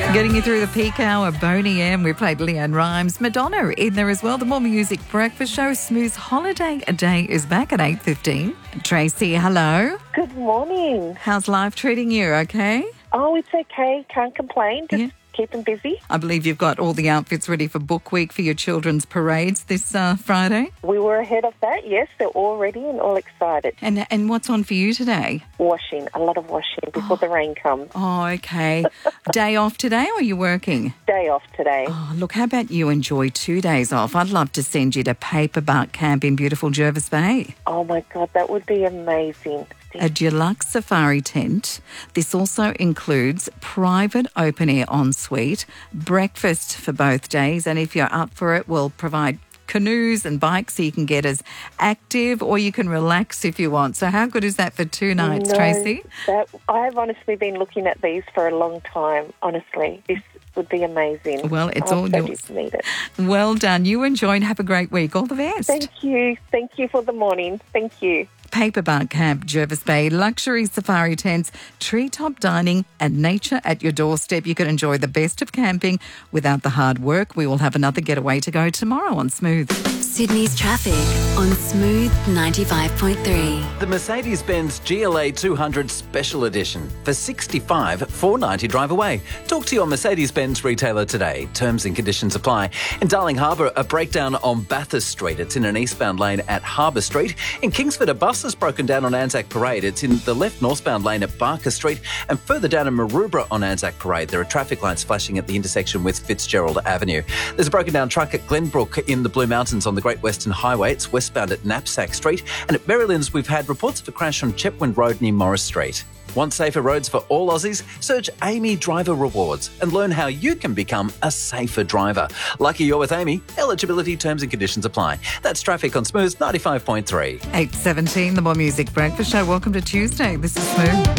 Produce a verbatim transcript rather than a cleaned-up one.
Getting you through the peak hour, Boney M. We played Leanne Rimes, Madonna in there as well. The More Music Breakfast Show, Smooth's Holiday A Day is back at eight fifteen. Tracy, hello. Good morning. How's life treating you, okay? Oh, it's okay. Can't complain. Just Yeah. keeping busy. I believe you've got all the outfits ready for Book Week for your children's parades this uh, Friday. We were ahead of that. Yes, they're all ready and all excited. And and what's on for you today? Washing. A lot of washing before the rain comes. Oh, okay. Day off today or are you working? Day off today. Oh, look, how about you enjoy two days off? I'd love to send you to Paper Bark Camp in beautiful Jervis Bay. Oh, my God. That would be amazing. A deluxe safari tent. This also includes private open-air ensuite, breakfast for both days, and if you're up for it, we'll provide canoes and bikes so you can get as active or you can relax if you want. So how good is that for two nights, No, Tracy? That, I've honestly been looking at these for a long time, honestly. This would be amazing. Well, it's I all so yours. just need it. Well done. You enjoy and have a great week. All the best. Thank you. Thank you for the morning. Thank you. Paper Bark Camp, Jervis Bay, luxury safari tents, treetop dining and nature at your doorstep. You can enjoy the best of camping without the hard work. We will have another getaway to go tomorrow on Smooth. Sydney's traffic on Smooth ninety-five point three. The Mercedes-Benz G L A two hundred Special Edition for sixty-five thousand four hundred ninety dollars drive away. Talk to your Mercedes-Benz retailer today. Terms and conditions apply. In Darling Harbour, a breakdown on Bathurst Street. It's in an eastbound lane at Harbour Street. In Kingsford, a bus has broken down on Anzac Parade. It's in the left northbound lane at Barker Street. And further down in Maroubra on Anzac Parade, there are traffic lights flashing at the intersection with Fitzgerald Avenue. There's a broken down truck at Glenbrook in the Blue Mountains on the Great Western Highway. It's westbound at Knapsack Street. And at Marylands, we've had reports of a crash on Chetwynd Road near Morris Street. Want safer roads for all Aussies? Search Amy Driver Rewards and learn how you can become a safer driver. Lucky you're with Amy. Eligibility, terms and conditions apply. That's traffic on Smooth ninety-five point three. eight seventeen, the More Music Breakfast Show. Welcome to Tuesday. This is Smooth.